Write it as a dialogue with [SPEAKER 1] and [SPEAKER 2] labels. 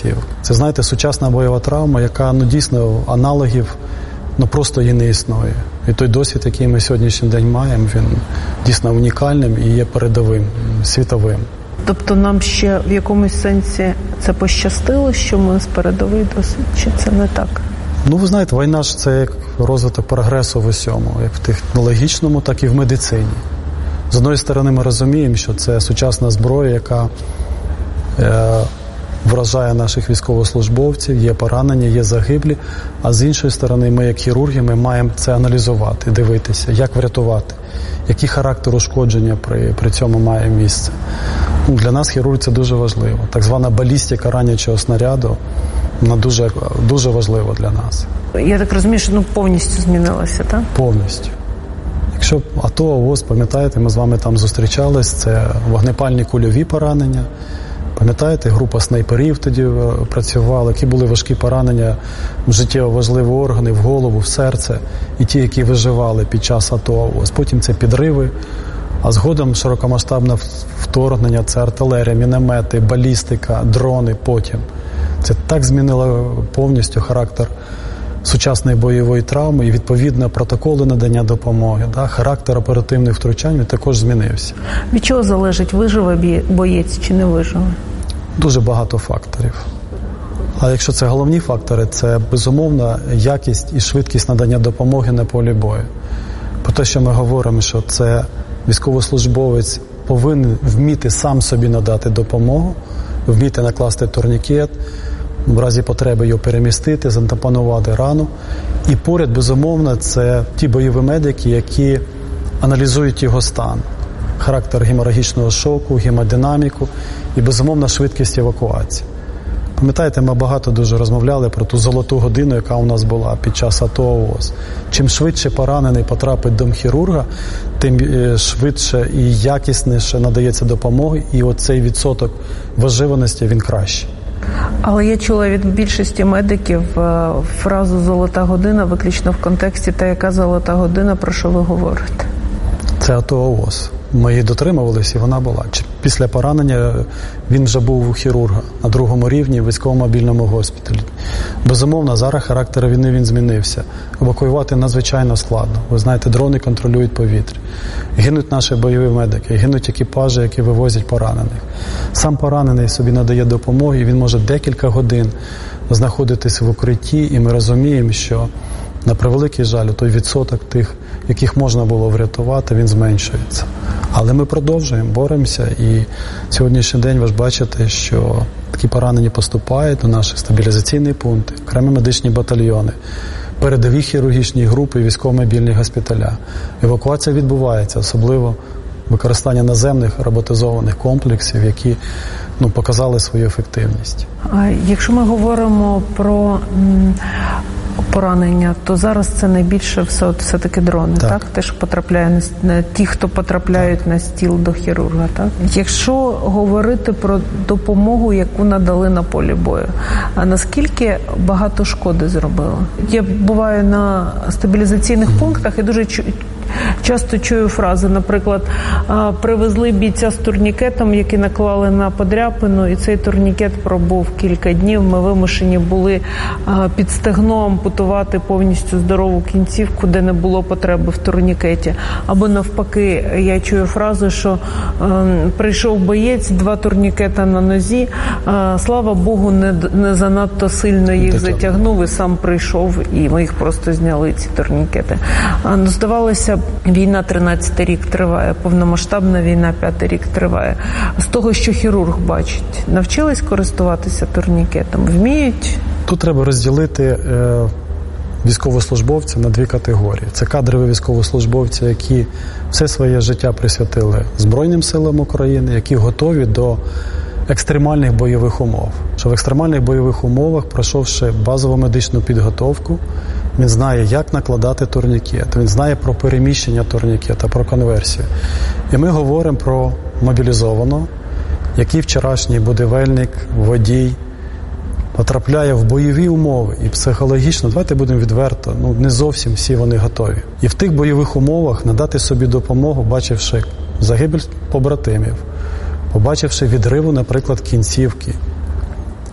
[SPEAKER 1] кінцівок. Це, знаєте, сучасна бойова травма, яка, дійсно, аналогів, просто її не існує. І той досвід, який ми сьогоднішній день маємо, він дійсно унікальним і є передовим, світовим.
[SPEAKER 2] Тобто нам ще в якомусь сенсі це пощастило, що ми з передовий досвід, чи це не так?
[SPEAKER 1] Ви знаєте, війна ж це як розвиток прогресу в усьому, як в технологічному, так і в медицині. З одної сторони ми розуміємо, що це сучасна зброя, яка вражає наших військовослужбовців, є поранення, є загиблі, а з іншої сторони ми, як хірурги, ми маємо це аналізувати, дивитися, як врятувати, який характер ушкодження при цьому має місце. Для нас, хірургів, це дуже важливо. Так звана балістика ранячого снаряду, вона дуже, дуже важлива для нас.
[SPEAKER 2] Я так розумію, що повністю змінилося, так?
[SPEAKER 1] Повністю. Якщо АТО, ООС, пам'ятаєте, ми з вами там зустрічались, це вогнепальні кульові поранення. Пам'ятаєте, група снайперів тоді працювала, які були важкі поранення в життєво важливі органи, в голову, в серце. І ті, які виживали під час АТО, ООС. Потім це підриви, а згодом широкомасштабне вторгнення, це артилерія, міномети, балістика, дрони потім. Це так змінило повністю характер сучасної бойової травми і, відповідно, протоколи надання допомоги, характер оперативних втручань також змінився.
[SPEAKER 2] Від чого залежить, виживе боєць чи не виживе?
[SPEAKER 1] Дуже багато факторів. А якщо це головні фактори, це, безумовно, якість і швидкість надання допомоги на полі бою. Про те, що ми говоримо, що це військовослужбовець повинен вміти сам собі надати допомогу, вміти накласти турнікет, в разі потреби його перемістити, затампонувати рану. І поряд, безумовно, це ті бойові медики, які аналізують його стан, характер геморагічного шоку, гемодинаміку і, безумовно, швидкість евакуації. Пам'ятаєте, ми багато дуже розмовляли про ту золоту годину, яка у нас була під час АТО, ООС. Чим швидше поранений потрапить до хірурга, тим швидше і якісніше надається допомога, і оцей відсоток виживаності, він кращий.
[SPEAKER 2] Але я чула від більшості медиків фразу «золота година» виключно в контексті та яка золота година, про що ви говорите?
[SPEAKER 1] Це АТО, ООС. Ми її дотримувалися, і вона була. Після поранення він вже був у хірурга на 2-му рівні в військово-мобільному госпіталі. Безумовно, зараз характер війни він змінився. Евакуювати надзвичайно складно. Ви знаєте, дрони контролюють повітря. Гинуть наші бойові медики, гинуть екіпажі, які вивозять поранених. Сам поранений собі надає допомогу, і він може декілька годин знаходитись в укритті, і ми розуміємо, що на превеликий жаль, той відсоток тих, яких можна було врятувати, він зменшується. Але ми продовжуємо, боремося, і сьогоднішній день ви ж бачите, що такі поранені поступають до наших стабілізаційних пунктів, окремі медичні батальйони, передові хірургічні групи і військово-мобільні госпіталя. Евакуація відбувається, особливо використання наземних роботизованих комплексів, які показали свою ефективність.
[SPEAKER 2] А якщо ми говоримо про поранення, то зараз це найбільше все-таки дрони, так? Те, що потрапляє на ті, хто потрапляють на стіл до хірурга, так? Якщо говорити про допомогу, яку надали на полі бою, а наскільки багато шкоди зробило? Я буваю на стабілізаційних пунктах і дуже часто чую фрази, наприклад, привезли бійця з турнікетом, який наклали на подряпину, і цей турнікет пробув кілька днів. Ми вимушені були під стегно ампутувати повністю здорову кінцівку, де не було потреби в турнікеті. Або навпаки, я чую фразу, що прийшов боєць, 2 турнікета на нозі, слава Богу, не занадто сильно їх затягнув і сам прийшов, і ми їх просто зняли, ці турнікети. Здавалося, війна 13-й рік триває, повномасштабна війна 5-й рік триває. З того, що хірург бачить, навчились користуватися турнікетом? Вміють?
[SPEAKER 1] Тут треба розділити військовослужбовців на 2 категорії. Це кадрові військовослужбовці, які все своє життя присвятили Збройним силам України, які готові до екстремальних бойових умов. Що в екстремальних бойових умовах, пройшовши базову медичну підготовку, він знає, як накладати турнікет, він знає про переміщення турнікета, про конверсію. І ми говоримо про мобілізованого, який вчорашній будівельник, водій, потрапляє в бойові умови і психологічно, давайте будемо відверто, не зовсім всі вони готові. І в тих бойових умовах надати собі допомогу, бачивши загибель побратимів, побачивши відриву, наприклад, кінцівки,